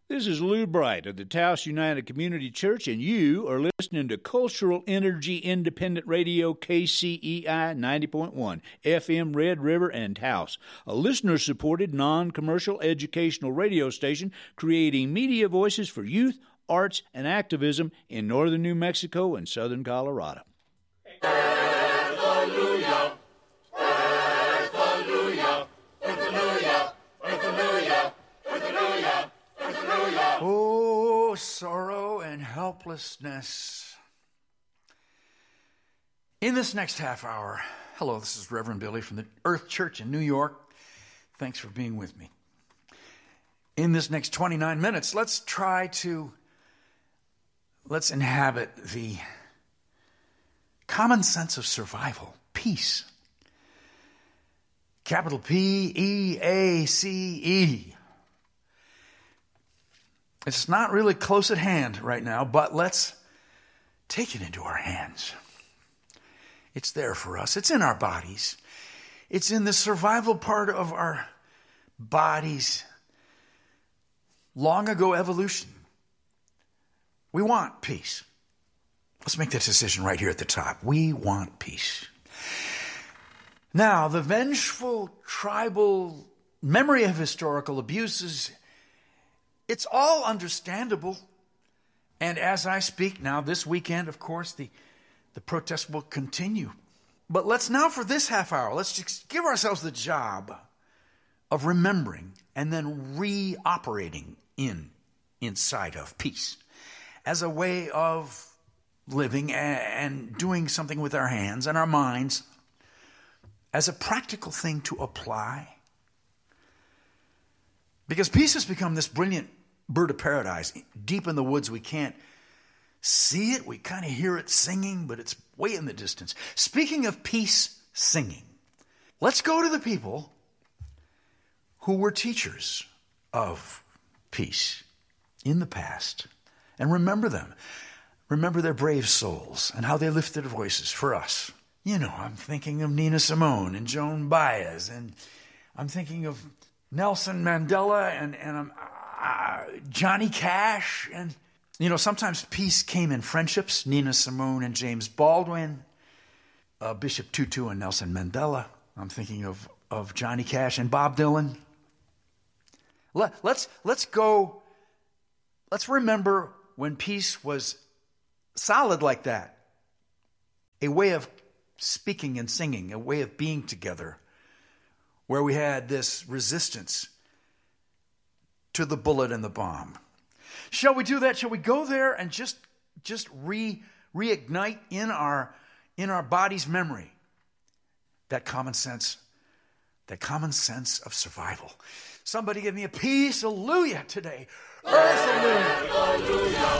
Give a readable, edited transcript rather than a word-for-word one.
This is Lou Bright of the Taos United Community Church, and you are listening to Cultural Energy Independent Radio KCEI 90.1 FM Red River and Taos, a listener-supported, non-commercial educational radio station creating media voices for youth, arts, and activism in northern New Mexico and southern Colorado. Hallelujah! Hallelujah! Hallelujah! Hallelujah! Hallelujah! Oh, sorrow and helplessness. In this next half hour, hello, this is Reverend Billy from the Earth Church in New York. Thanks for being with me. In this next 29 minutes, let's inhabit the common sense of survival, peace. Capital P-E-A-C-E. It's not really close at hand right now, but let's take it into our hands. It's there for us. It's in our bodies. It's in the survival part of our bodies. Long ago evolution. We want peace. Let's make that decision right here at the top. We want peace. Now, the vengeful tribal memory of historical abuses, it's all understandable. And as I speak now, this weekend, of course, the protests will continue. But let's now, for this half hour, let's just give ourselves the job of remembering and then reoperating inside of peace as a way of living and doing something with our hands and our minds as a practical thing to apply. Because peace has become this brilliant bird of paradise. Deep in the woods, we can't see it. We kind of hear it singing, but it's way in the distance. Speaking of peace singing, let's go to the people who were teachers of peace in the past and remember them. Remember their brave souls and how they lifted their voices for us. You know, I'm thinking of Nina Simone and Joan Baez, and I'm thinking of Nelson Mandela and Johnny Cash. And, you know, sometimes peace came in friendships. Nina Simone and James Baldwin, Bishop Tutu and Nelson Mandela. I'm thinking of Johnny Cash and Bob Dylan. Let's remember when peace was solid like that. A way of speaking and singing, a way of being together, where we had this resistance to the bullet and the bomb. Shall we do that? Shall we go there and just reignite in our body's memory that common sense of survival? Somebody give me a peace, hallelujah today. Earth, hallelujah. Hallelujah.